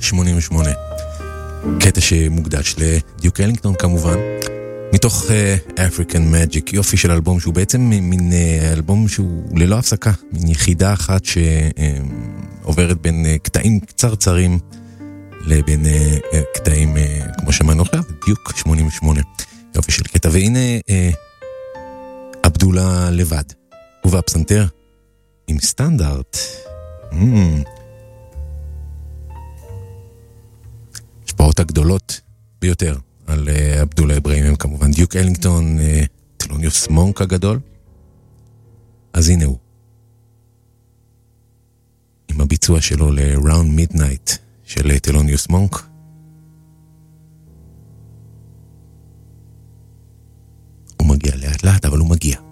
88. קטע שמוקדש לדיוק אלינגטון כמובן, מתוך African Magic, יופי של אלבום שהוא בעצם מין אלבום שהוא ללא הפסקה, מין יחידה אחת שעוברת בין קטעים קצרצרים לבין קטעים כמו שמענו עכשיו, דיוק 88. יופי של קטע, והנה אבדולה לבד, ובפסנתר עם סטנדרט. השפעות הגדולות ביותר על אבדולה אברהים הם כמובן דיוק אלינגטון, תלוניוס מונק הגדול. אז הנה הוא עם הביצוע שלו ל-Round Midnight של תלוניוס מונק. הוא מגיע לאט לאט, אבל הוא מגיע.